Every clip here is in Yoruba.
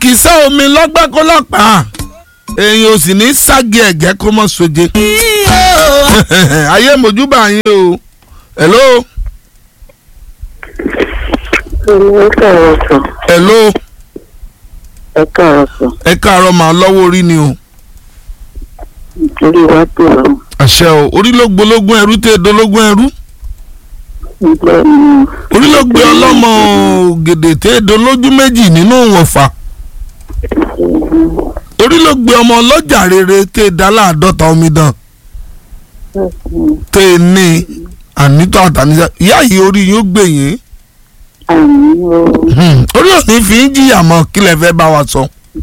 àkìsà omi lọ́gbẹ́ kó lọ́pàá èèyàn ò sì ní ságì ẹ̀gẹ́ kó mọ́ soje. ayé mojúbà yín o. hello. hello. ẹ káàárọ̀ mà lọ́wọ́ orí ni o. orí wa tó lọ. àṣẹ o orí ló gbológún ẹrú tẹ dológún ẹrú. orí ló gbé ọlọ́mọ ògèdè tẹ dolójú méjì nínú wọ̀fà. orí ló gbé ọmọ ọlọ́jà rere tẹ dáláàdọ́ta omidan. tẹ ní ànítọ́ àtàníṣe ìyá yìí orí yóò gbè yín. orí ò ní fi ń jìyà mọ́ kí lẹ fẹ́ bá wa sọ.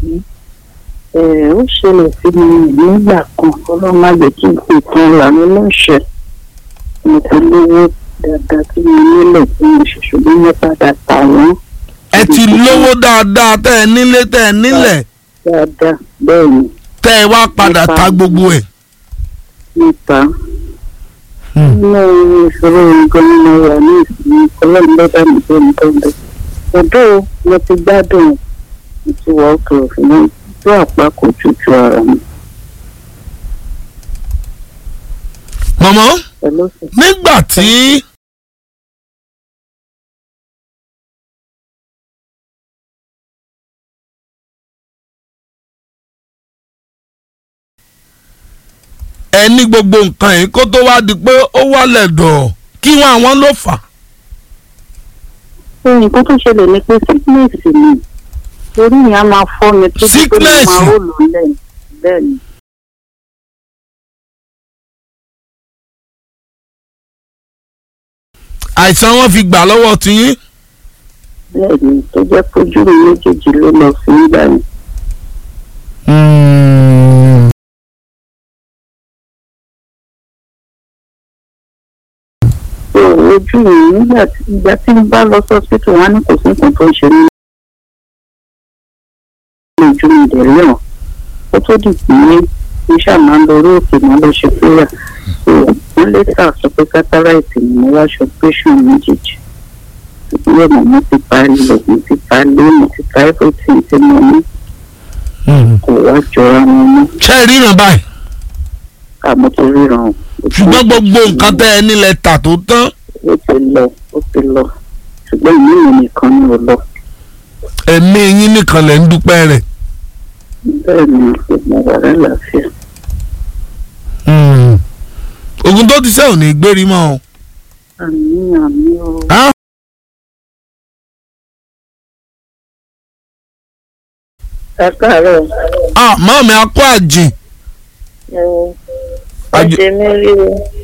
ó ṣẹlẹ̀ sí mi nígbà kan ọlọ́run má jẹ́ kí n pè tán lànà lọ́sẹ̀ mo ti lówó dáadáa tí mo nílẹ̀ tí mo ṣe ṣùgbọ́n mo padà tà wọ́n. ẹ ti lówó dáadáa tẹ́ ẹ nílé tẹ́ ẹ nílẹ̀. dáadáa bẹ́ẹ̀ ni. tẹ́ ẹ wá padà ta gbogbo ẹ̀. nípa nínú ìṣòro nǹkan ni mo wà ní ìsinmi ọlọ́run lọ́dà mi tó ń tọ́ bẹ́ẹ̀. ọ̀dọ́ mo ti gbádùn mo ti wọ́ ọkọ̀ òfin náà tó àpá kò tutù ara mi. mọ̀mọ́ nígbà tí ẹ ní gbogbo nǹkan yìí kó tó wá di pé ó wálẹ̀ dọ̀ kí wọ́n àwọn ló fà. nǹkan tó ṣẹlẹ̀ ni pé sickness ni orí yẹn á máa fọ́ mi tó dé pé mo máa rò lólẹ̀ bẹ́ẹ̀ ni. àìsàn wọn fi gbà lọ́wọ́ tiyín. bẹ́ẹ̀ ni tó jẹ́ pójú mi méjèèjì ló lọ sí ìgbà yẹn. ojú mi ìgbà tí n bá lọ sọ́sítù wọn ní kò sí nǹkan tó ń ṣe mí. ojú mi dẹ̀ rí hàn ó tó di pé mo ṣáà máa ń lọ orí òkè máa lọ ṣe prayer wọ́n lè tà sọ pé cataract ni mo wá ṣe operation méjèèjì ìpínlẹ̀ mọ̀ mo ti pa ilẹ̀ mo ti pa ilé mo ti pa everything tí mo ní kò wá jọra wọn mọ́. ṣé ẹ ríran báyìí. àmọ́ tó ríran. ṣùgbọ́n gbogbo nǹkan tẹ́ ẹ nílẹ̀ tà tó tán. ó ti lọ ṣùgbọ́n ìlú mi nìkan ni ò lọ. ẹ̀mí yín nìkan lẹ̀ ń dúpẹ́ rẹ̀. bẹ́ẹ̀ ni mo wà lálàáfíà. ogun tó ti sẹ́ ò ní gbérí mọ́ o. àmì o. ẹ káàárọ̀. mọ́ mi akọ àjìn. ọjọ́ mi rí o.